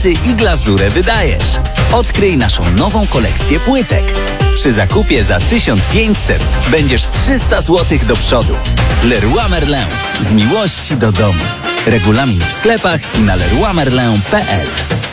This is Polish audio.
napisy i glazurę wydajesz. Odkryj naszą nową kolekcję płytek. Przy zakupie za 1500 będziesz 300 zł do przodu. Leroy Merlin. Z miłości do domu. Regulamin w sklepach i na leroymerlin.pl.